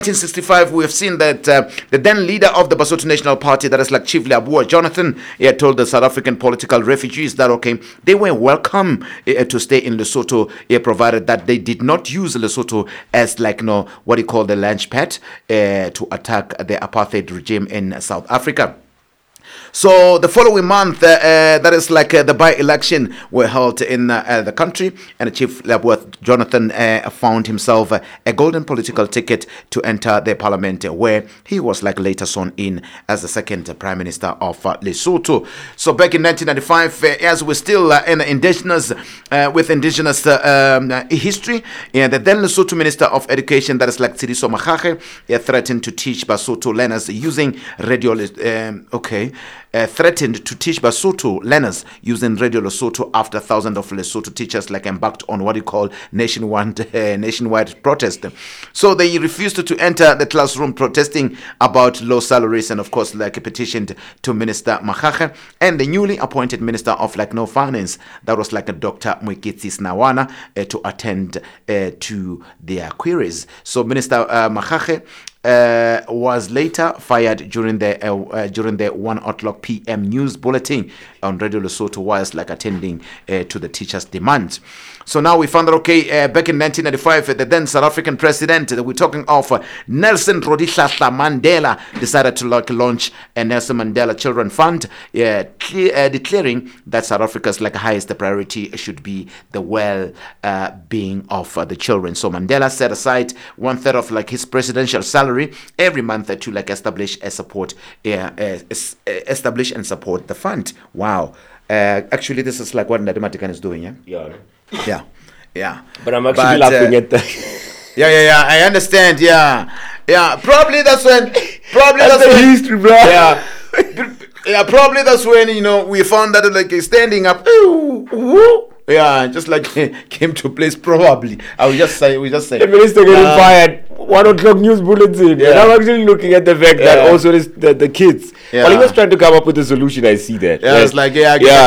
1965, we have seen that the then leader of the Basotho National Party, that is like Chief Leabua Jonathan, told the South African political refugees that, okay, they were welcome to stay in Lesotho, provided that they did not use Lesotho as like, what you call the launch pad to attack the apartheid regime in South Africa. So the following month, that is like the by-election were held in the country, and Chief Leabua Jonathan found himself a golden political ticket to enter the parliament, where he was like later sworn in as the second prime minister of Lesotho. So back in 1995, as we're still in indigenous with indigenous history, the then Lesotho Minister of Education, that is like Tshidiso Makgakge, threatened to teach Basotho learners using radio. Threatened to teach Basotho learners using Radio Lesotho after thousands of Lesotho teachers like embarked on what you call nationwide protest. So they refused to enter the classroom, protesting about low salaries, and of course like petitioned to Minister Makgakge and the newly appointed Minister of like no finance, that was like a Dr. Mwekitsi Snawana, to attend to their queries. So Minister Makgakge was later fired during the 1 o'clock p.m. news bulletin on Radio Lesotho whilst like attending to the teachers' demand. So now we found that, okay, back in 1995, the then South African president, we're talking of Nelson Rolihlahla Mandela, decided to like launch a Nelson Mandela Children Fund, declaring that South Africa's like highest priority should be the well-being of the children. So Mandela set aside 1/3 of like his presidential salary every month to like establish and support the fund. Wow. Actually, this is like what Ndati is doing, yeah? Yeah. But I'm actually laughing at that. Yeah, I understand, yeah. Probably that's when history, bro. Yeah, probably that's when, we found that like standing up, just like came to place. Probably we just say the minister getting fired, 1 o'clock news bulletin. And I'm actually looking at the fact that also the kids. Well, he was trying to come up with a solution. I see that. Yeah, it's like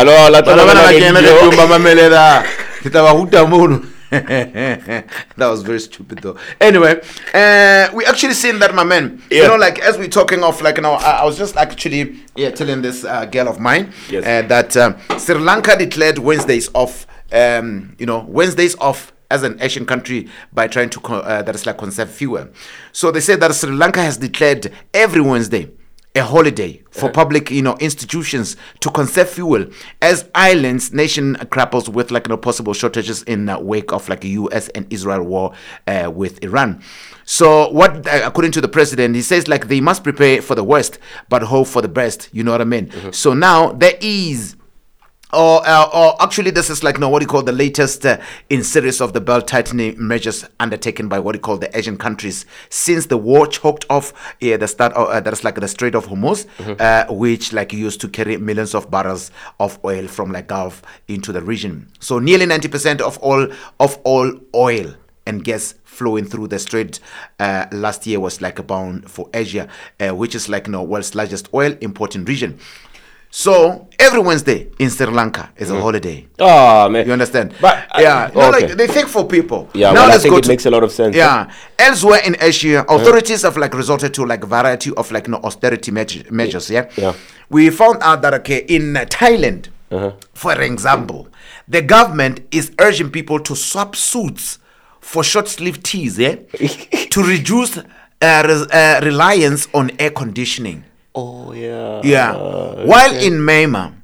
that was very stupid though. Anyway, we actually seen that, my man. Like as we're talking of like I was just actually telling this girl of mine that Sri Lanka declared Wednesdays off. Wednesdays off as an Asian country by trying to that is like conserve fuel. So they said that Sri Lanka has declared every Wednesday a holiday for public, institutions to conserve fuel as islands nation grapples with like possible shortages in wake of like a U.S. and Israel war with Iran. So what, according to the president, he says like they must prepare for the worst but hope for the best. You know what I mean? So now there is. Or actually, this is like what you call the latest in series of the belt tightening measures undertaken by what you call the Asian countries since the war choked off the start of that is like the Strait of Hormuz, which like used to carry millions of barrels of oil from like Gulf into the region. So nearly 90% of all oil and gas flowing through the strait last year was like bound for Asia, which is like world's largest oil importing region. So every Wednesday in Sri Lanka is a holiday. Oh man, you understand? But like they think for people. Yeah, now I think it makes a lot of sense. Yeah, elsewhere in Asia, authorities have like resorted to like variety of like austerity measures. Yeah. We found out that in Thailand, for example, the government is urging people to swap suits for short-sleeve tees. To reduce reliance on air conditioning. Oh yeah. While in Myanmar,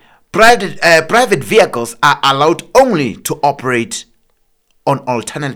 private vehicles are allowed only to operate on alternate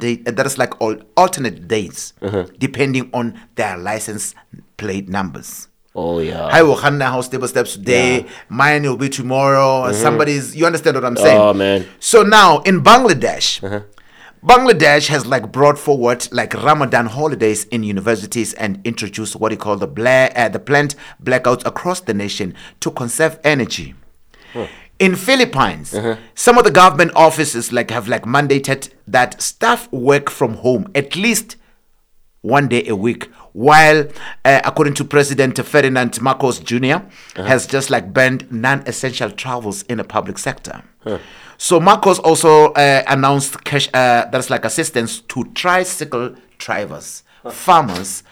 days, depending on their license plate numbers. Oh yeah. I will hand house stable steps today. Mine will be tomorrow. Somebody's. You understand what I'm saying? Oh man. So now in Bangladesh. Bangladesh has like brought forward like Ramadan holidays in universities and introduced what they call the planned blackouts across the nation to conserve energy. In Philippines, some of the government offices like have like mandated that staff work from home at least 1 day a week, while according to President Ferdinand Marcos Jr. has just like banned non-essential travels in the public sector. So Marcos also announced cash that's like assistance to tricycle drivers farmers